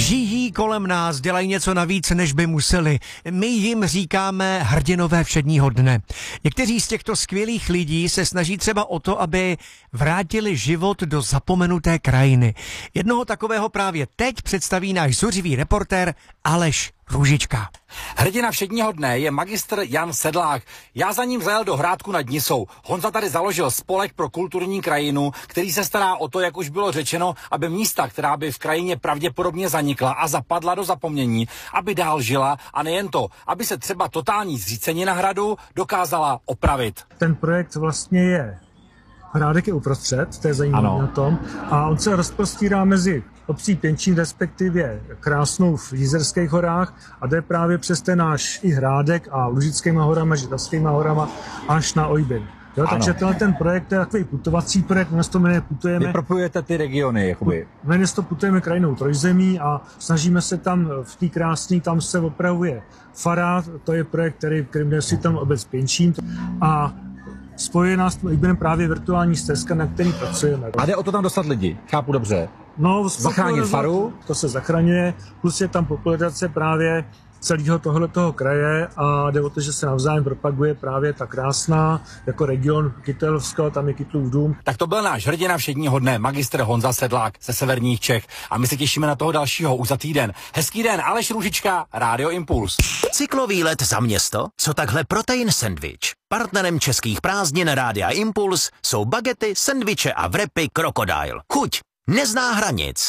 Žijí kolem nás, dělají něco navíc, než by museli. My jim říkáme hrdinové všedního dne. Někteří z těchto skvělých lidí se snaží třeba o to, aby vrátili život do zapomenuté krajiny. Jednoho takového právě teď představí náš zuřivý reportér Aleš Růžička. Hrdina všedního dne je magistr Jan Sedlák. Já za ním zajel do Hrádku nad Nisou. Honza tady založil spolek pro kulturní krajinu, který se stará o to, jak už bylo řečeno, aby místa, která by v krajině pravděpodobně zanikla a zapadla do zapomnění, aby dál žila, a nejen to, aby se třeba totální zřícenina hradu dokázala opravit. Ten projekt vlastně je Hrádek je uprostřed, to je zajímavé na tom, a on se rozprostírá mezi obcí Pěnčín, respektive Krásnou v Jizerských horách, a jde právě přes ten náš i Hrádek a Lužickýma horama, Žitavskýma horama až na Ojbin. Jo, takže ten projekt je takový putovací projekt, dnes to jmenuje Putujeme. Vy propojujete ty regiony, jakoby. Dnes to Putujeme krajinou Trojzemí a snažíme se tam v té krásné, tam se opravuje fara, to je projekt, kterým dnes je tam obec Pěnčín, a spojuje nás právě virtuální stezka, na který pracujeme. A jde o to tam dostat lidi, chápu dobře. No, zachránit faru. To se zachraňuje, plus je tam popularizace právě celého tohletoho kraje a jde o to, že se navzájem propaguje právě ta Krásná, jako region Kytelovského, tam je Kytlův dům. Tak to byl náš hrdina všedního dne, magistr Honza Sedlák ze severních Čech. A my se těšíme na toho dalšího už za týden. Hezký den, Aleš Růžička, Rádio Impuls. Cyklový let za město? Co takhle protein sendvič? Partnerem českých prázdnin Rádia Impuls jsou bagety, sendviče a wrapy Crocodile. Chuť nezná hranic.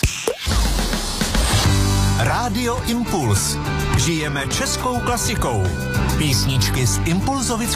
Rádio Impuls. Žijeme českou klasikou. Písničky z Impulzovy